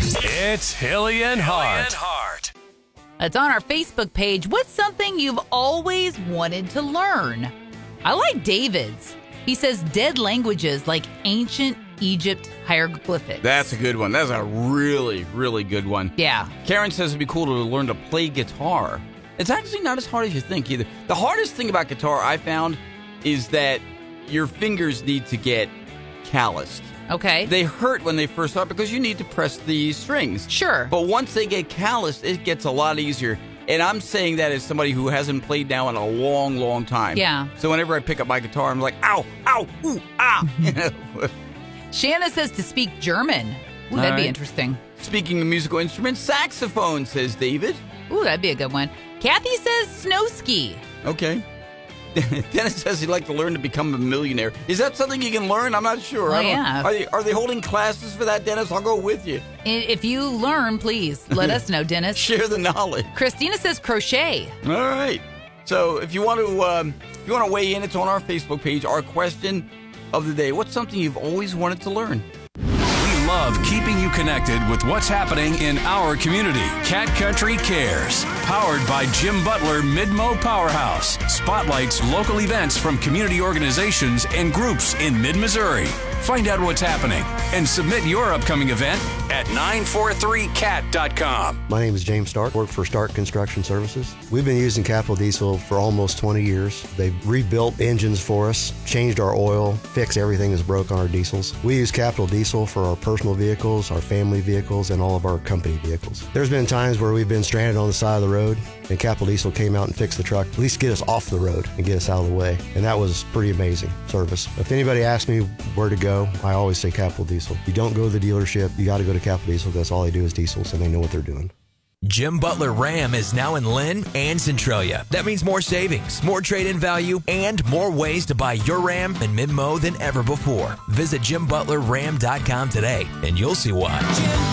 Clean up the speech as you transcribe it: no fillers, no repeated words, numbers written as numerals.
It's Hilly and Hart. It's on our Facebook page. What's something you've always wanted to learn? I like David's. He says dead languages like ancient Egypt hieroglyphics. That's a good one. That's a really, really good one. Yeah. Karen says it'd be cool to learn to play guitar. It's actually not as hard as you think either. The hardest thing about guitar I found is that your fingers need to get calloused. Okay. They hurt when they first start because you need to press the strings. Sure. But once they get calloused, it gets a lot easier. And I'm saying that as somebody who hasn't played now in a long, long time. Yeah. So whenever I pick up my guitar, I'm like, ow, ow, ooh, ah. You know? Shanna says to speak German. Ooh, that'd be interesting. Speaking of musical instruments, saxophone, says David. Ooh, that'd be a good one. Kathy says snow ski. Okay. Dennis says he'd like to learn to become a millionaire. Is that something you can learn? I'm not sure. Well, yeah. Are they holding classes for that, Dennis? I'll go with you. If you learn, please let us know, Dennis. Share the knowledge. Christina says crochet. All right. So if you want to weigh in, it's on our Facebook page. Our question of the day: what's something you've always wanted to learn? We love keeping you connected with what's happening in our community. Cat Country Cares, powered by Jim Butler Mid-Mo Powerhouse, spotlights local events from community organizations and groups in mid-Missouri. Find out what's happening and submit your upcoming event at 943cat.com. My name is James Stark. I work for Stark Construction Services. We've been using Capital Diesel for almost 20 years. They've rebuilt engines for us, changed our oil, fixed everything that's broke on our diesels. We use Capital Diesel for our personal vehicles, our family vehicles, and all of our company vehicles. There's been times where we've been stranded on the side of the road, and Capital Diesel came out and fixed the truck, at least get us off the road and get us out of the way. And that was pretty amazing service. If anybody asks me where to go, I always say Capital Diesel. You don't go to the dealership, you got to go to Capital Diesel because all they do is diesels and they know what they're doing. Jim Butler Ram is now in Lynn and Centralia. That means more savings, more trade-in value, and more ways to buy your Ram and Mid-Mo than ever before. Visit JimButlerRam.com today, and you'll see why.